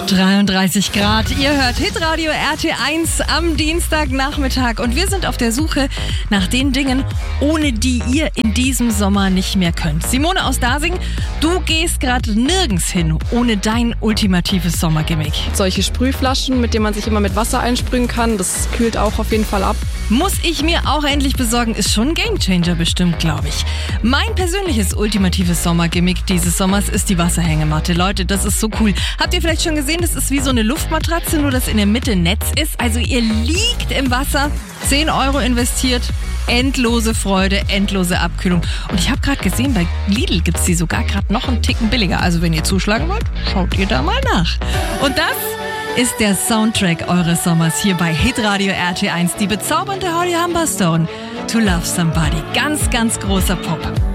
33 Grad. Ihr hört Hitradio RT1 am Dienstagnachmittag und wir sind auf der Suche nach den Dingen, ohne die ihr in diesem Sommer nicht mehr könnt. Simone aus Dasing, du gehst gerade nirgends hin ohne dein ultimatives Sommergimmick. Solche Sprühflaschen, mit denen man sich immer mit Wasser einsprühen kann, das kühlt auch auf jeden Fall ab. Muss ich mir auch endlich besorgen, ist schon ein Gamechanger bestimmt, glaube ich. Mein persönliches ultimatives Sommergimmick dieses Sommers ist die Wasserhängematte. Leute, das ist so cool. Habt ihr vielleicht schon gesehen, das ist wie so eine Luftmatratze, nur dass in der Mitte Netz ist. Also ihr liegt im Wasser, 10 Euro investiert, endlose Freude, endlose Abkühlung. Und ich habe gerade gesehen, bei Lidl gibt es die sogar gerade noch einen Ticken billiger. Also wenn ihr zuschlagen wollt, schaut ihr da mal nach. Und das ist der Soundtrack eures Sommers hier bei Hitradio RT1. Die bezaubernde Holly Humberstone, To Love Somebody. Ganz, ganz großer Pop.